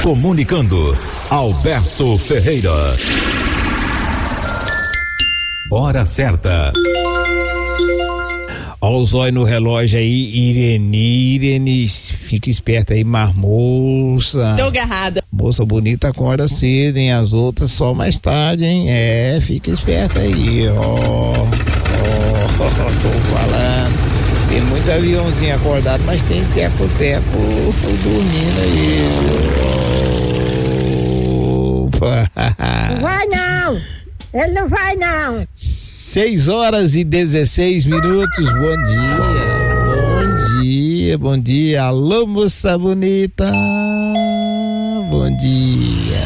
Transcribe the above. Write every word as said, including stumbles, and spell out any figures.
Comunicando, Alberto Ferreira. Hora certa. Olha os olhos no relógio aí, Irene, Irene, fica esperta aí, mas moça. Tô agarrada. Moça bonita acorda cedo, hein? As outras só mais tarde, hein? É, fica esperta aí, ó. Ó, tô falando. Tem muito aviãozinho acordado, mas tem teco-teco dormindo aí. Opa. Não vai não! Ele não vai não! seis horas e dezesseis minutos, bom dia, bom dia, bom dia, alô moça bonita, bom dia.